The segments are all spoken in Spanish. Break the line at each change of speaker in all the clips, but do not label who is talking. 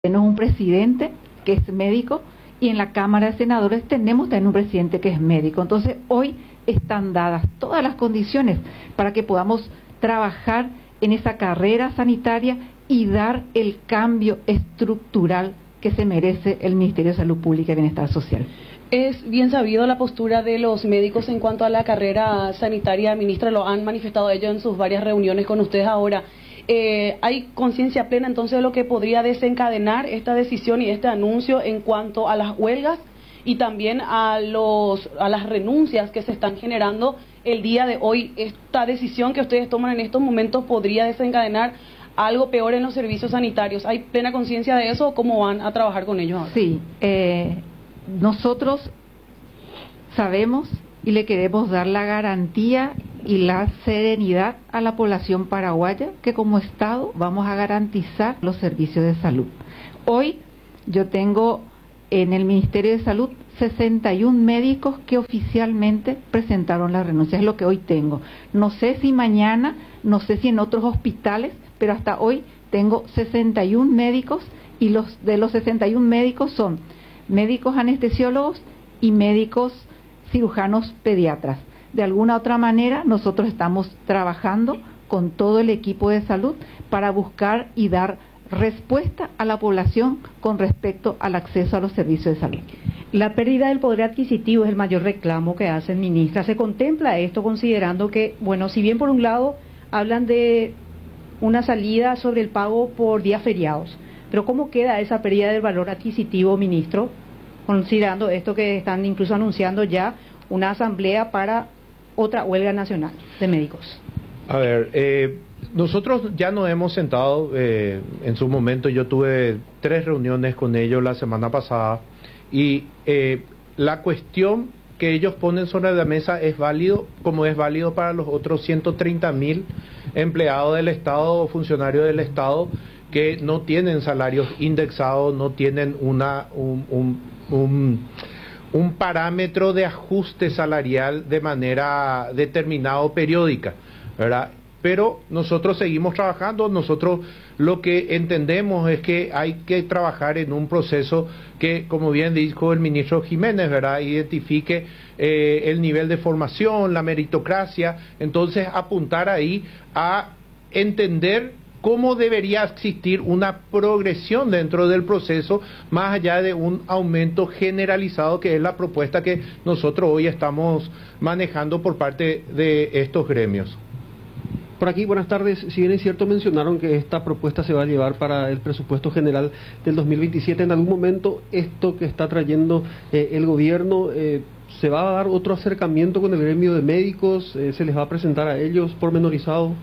Tenemos un presidente que es médico y en la Cámara de Senadores tenemos también un presidente que es médico. Entonces, hoy están dadas todas las condiciones para que podamos trabajar en esa carrera sanitaria y dar el cambio estructural que se merece el Ministerio de Salud Pública y Bienestar Social.
Es bien sabido la postura de los médicos en cuanto a la carrera sanitaria, ministra, lo han manifestado ellos en sus varias reuniones con ustedes ahora. ¿Hay conciencia plena entonces de lo que podría desencadenar esta decisión y este anuncio en cuanto a las huelgas y también a las renuncias que se están generando el día de hoy? ¿Esta decisión que ustedes toman en estos momentos podría desencadenar algo peor en los servicios sanitarios? ¿Hay plena conciencia de eso o cómo van a trabajar con ellos ahora?
Sí, nosotros sabemos y le queremos dar la garantía y la serenidad a la población paraguaya que como Estado vamos a garantizar los servicios de salud. Hoy yo tengo en el Ministerio de Salud 61 médicos que oficialmente presentaron la renuncia, es lo que hoy tengo. No sé si mañana, no sé si en otros hospitales, pero hasta hoy tengo 61 médicos y de los 61 médicos son médicos anestesiólogos y médicos cirujanos pediatras. De alguna otra manera, nosotros estamos trabajando con todo el equipo de salud para buscar y dar respuesta a la población con respecto al acceso a los servicios de salud.
La pérdida del poder adquisitivo es el mayor reclamo que hacen, ministra. ¿Se contempla esto considerando que, bueno, si bien por un lado hablan de una salida sobre el pago por días feriados, pero cómo queda esa pérdida del valor adquisitivo, ministro, considerando esto que están incluso anunciando ya una asamblea para otra huelga nacional de médicos?
A ver, nosotros ya nos hemos sentado, en su momento yo tuve 3 reuniones con ellos la semana pasada y la cuestión que ellos ponen sobre la mesa es válido, como es válido para los otros 130.000 empleados del Estado o funcionarios del Estado que no tienen salarios indexados, no tienen un parámetro de ajuste salarial de manera determinada o periódica, ¿verdad? Pero nosotros seguimos trabajando, nosotros lo que entendemos es que hay que trabajar en un proceso que, como bien dijo el ministro Jiménez, ¿verdad?, identifique el nivel de formación, la meritocracia, entonces apuntar ahí a entender cómo debería existir una progresión dentro del proceso, más allá de un aumento generalizado, que es la propuesta que nosotros hoy estamos manejando por parte de estos gremios.
Por aquí, buenas tardes. Si bien es cierto, mencionaron que esta propuesta se va a llevar para el presupuesto general del 2027, ¿en algún momento esto que está trayendo el gobierno se va a dar otro acercamiento con el gremio de médicos? ¿Se les va a presentar a ellos pormenorizado?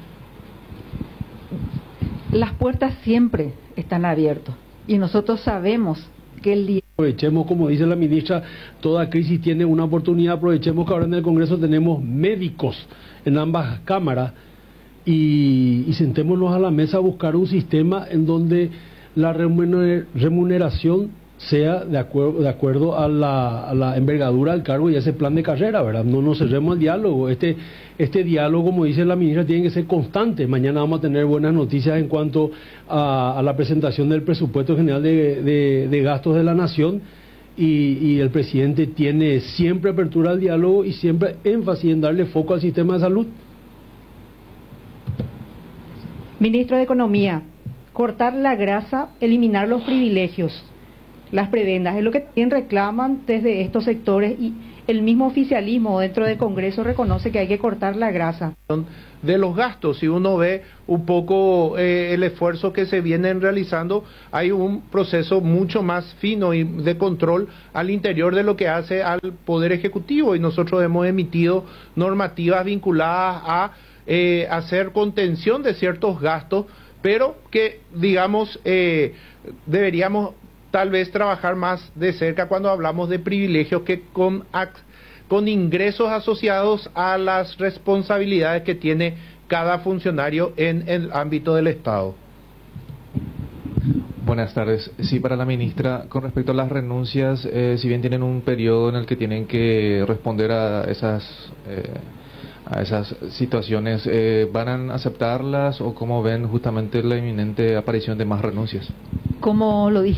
Las puertas siempre están abiertas y nosotros sabemos que el día...
Aprovechemos, como dice la ministra, toda crisis tiene una oportunidad, aprovechemos que ahora en el Congreso tenemos médicos en ambas cámaras y sentémonos a la mesa a buscar un sistema en donde la remuneración sea de acuerdo a la envergadura del cargo y a ese plan de carrera, ¿verdad? No nos cerremos al diálogo. Este diálogo, como dice la ministra, tiene que ser constante. Mañana vamos a tener buenas noticias en cuanto a la presentación del presupuesto general de gastos de la nación y el presidente tiene siempre apertura al diálogo y siempre énfasis en darle foco al sistema de salud.
Ministro de Economía, cortar la grasa, eliminar los privilegios, las prebendas, es lo que también reclaman desde estos sectores y el mismo oficialismo dentro del Congreso reconoce que hay que cortar la grasa.
De los gastos, si uno ve un poco el esfuerzo que se vienen realizando, hay un proceso mucho más fino y de control al interior de lo que hace al Poder Ejecutivo y nosotros hemos emitido normativas vinculadas a hacer contención de ciertos gastos, pero que, digamos, deberíamos tal vez trabajar más de cerca cuando hablamos de privilegios que con ingresos asociados a las responsabilidades que tiene cada funcionario en el ámbito del Estado.
Buenas tardes. Sí, para la ministra, con respecto a las renuncias, si bien tienen un periodo en el que tienen que responder a esas situaciones, ¿van a aceptarlas o cómo ven justamente la inminente aparición de más renuncias?
como lo